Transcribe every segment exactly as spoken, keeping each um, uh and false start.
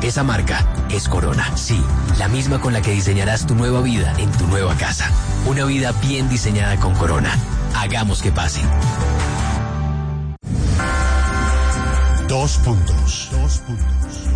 Esa marca es Corona. Sí, la misma con la que diseñarás tu nueva vida en tu nueva casa. Una vida bien diseñada con Corona. Hagamos que pase. Dos puntos. Dos puntos.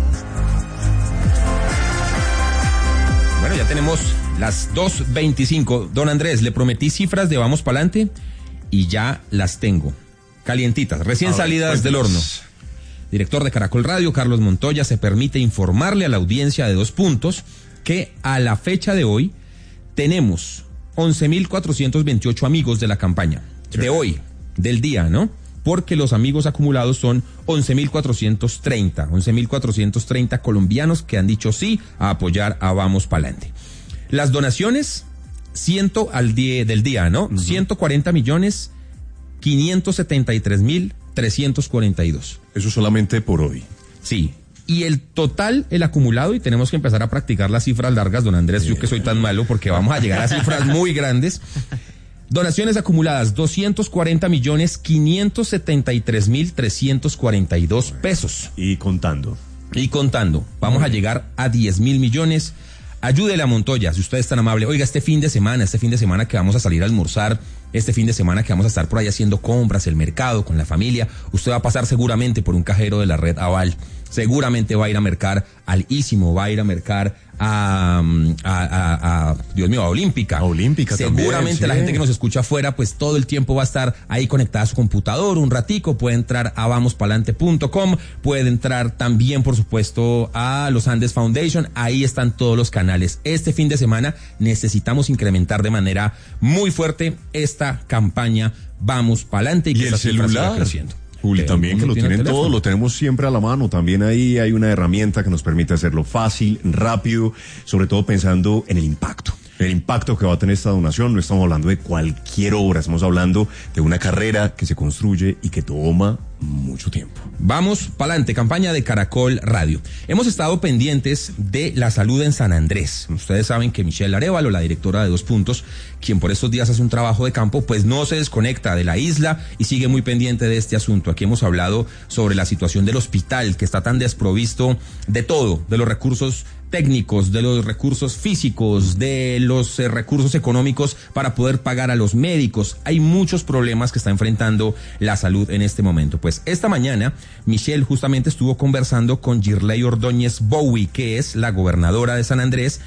Bueno, ya tenemos las dos veinticinco. Don Andrés, le prometí cifras de Vamos Pa'lante y ya las tengo. Calientitas, recién ver, salidas pues, del horno. Director de Caracol Radio, Carlos Montoya, se permite informarle a la audiencia de Dos Puntos que a la fecha de hoy tenemos once mil cuatrocientos veintiocho amigos de la campaña. Sí. De hoy, del día, ¿no? Porque los amigos acumulados son once mil cuatrocientos treinta, once mil cuatrocientos treinta colombianos que han dicho sí a apoyar a Vamos Pa'lante. Las donaciones, ciento al día del día, ¿no? Uh-huh. ciento cuarenta millones quinientos setenta y tres mil trescientos cuarenta y dos. Eso solamente por hoy. Sí. Y el total, el acumulado, y tenemos que empezar a practicar las cifras largas, don Andrés, sí. Yo que soy tan malo, porque vamos a llegar a cifras muy grandes. Donaciones acumuladas, doscientos cuarenta millones quinientos setenta y tres mil trescientos cuarenta y dos pesos. Y contando. Y contando. Vamos a llegar a diez mil millones. Ayúdele a Montoya, si usted es tan amable. Oiga, este fin de semana, este fin de semana que vamos a salir a almorzar, este fin de semana que vamos a estar por ahí haciendo compras, el mercado, con la familia, usted va a pasar seguramente por un cajero de la red Aval. Seguramente va a ir a mercar al Ísimo, va a ir a mercar a, a, a, a Dios mío, a Olímpica. A Olímpica Seguramente también, sí. La gente que nos escucha afuera, pues todo el tiempo va a estar ahí conectada a su computador un ratico, puede entrar a vamos palante punto com, puede entrar también, por supuesto, a los Andes Foundation, ahí están todos los canales. Este fin de semana necesitamos incrementar de manera muy fuerte esta campaña Vamos Pa'lante y que ¿Y el celular? Creciendo. Juli, también que lo tienen todo, lo tenemos siempre a la mano. También ahí hay una herramienta que nos permite hacerlo fácil, rápido, sobre todo pensando en el impacto. El impacto que va a tener esta donación. No estamos hablando de cualquier obra, estamos hablando de una carrera que se construye y que toma mucho tiempo. Vamos pa'lante, campaña de Caracol Radio. Hemos estado pendientes de la salud en San Andrés. Ustedes saben que Michelle Arévalo, la directora de Dos Puntos, quien por estos días hace un trabajo de campo, pues no se desconecta de la isla y sigue muy pendiente de este asunto. Aquí hemos hablado sobre la situación del hospital, que está tan desprovisto de todo, de los recursos técnicos, de los recursos físicos, de los eh, recursos económicos para poder pagar a los médicos. Hay muchos problemas que está enfrentando la salud en este momento. Pues esta mañana Michelle justamente estuvo conversando con Girley Ordóñez Bowie, que es la gobernadora de San Andrés,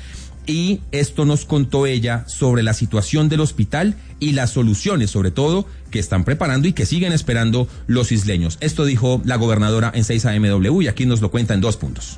y esto nos contó ella sobre la situación del hospital y las soluciones, sobre todo, que están preparando y que siguen esperando los isleños. Esto dijo la gobernadora en seis A M W y aquí nos lo cuenta en Dos Puntos.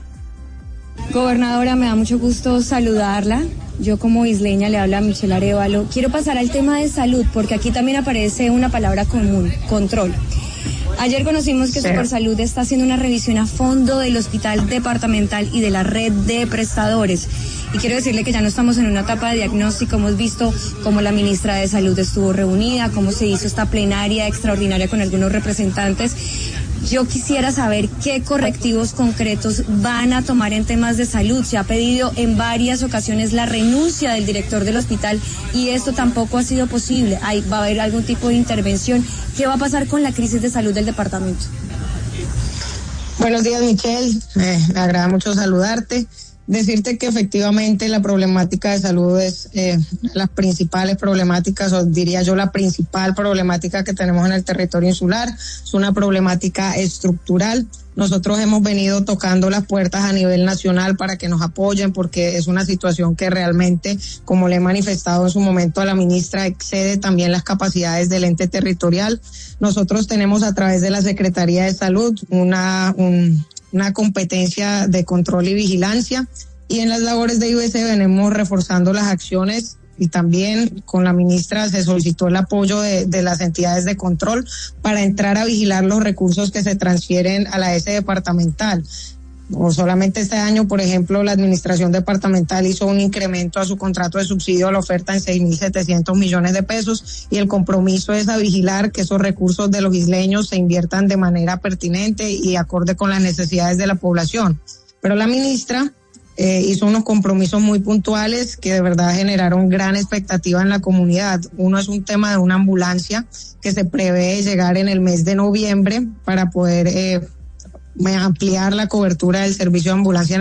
Gobernadora, me da mucho gusto saludarla. Yo como isleña le hablo a Michelle Arévalo. Quiero pasar al tema de salud porque aquí también aparece una palabra común, control. Ayer conocimos que sí. Supersalud está haciendo una revisión a fondo del hospital departamental y de la red de prestadores. Y quiero decirle que ya no estamos en una etapa de diagnóstico. Hemos visto cómo la ministra de Salud estuvo reunida, cómo se hizo esta plenaria extraordinaria con algunos representantes. Yo quisiera saber qué correctivos concretos van a tomar en temas de salud. Se ha pedido en varias ocasiones la renuncia del director del hospital y esto tampoco ha sido posible. Ahí va a haber algún tipo de intervención. ¿Qué va a pasar con la crisis de salud del departamento? Buenos días, Michelle. Eh, me agrada mucho saludarte. Decirte que efectivamente la problemática de salud es eh, las principales problemáticas, o diría yo la principal problemática que tenemos en el territorio insular. Es una problemática estructural. Nosotros hemos venido tocando las puertas a nivel nacional para que nos apoyen porque es una situación que realmente, como le he manifestado en su momento a la ministra, excede también las capacidades del ente territorial. Nosotros tenemos a través de la Secretaría de Salud una... un una competencia de control y vigilancia, y en las labores de I B C venimos reforzando las acciones y también con la ministra se solicitó el apoyo de, de las entidades de control para entrar a vigilar los recursos que se transfieren a la S departamental. O solamente este año, por ejemplo, la administración departamental hizo un incremento a su contrato de subsidio a la oferta en seis mil setecientos millones de pesos y el compromiso es a vigilar que esos recursos de los isleños se inviertan de manera pertinente y acorde con las necesidades de la población. Pero la ministra eh, hizo unos compromisos muy puntuales que de verdad generaron gran expectativa en la comunidad. Uno es un tema de una ambulancia que se prevé llegar en el mes de noviembre para poder eh, ampliar la cobertura del servicio de ambulancia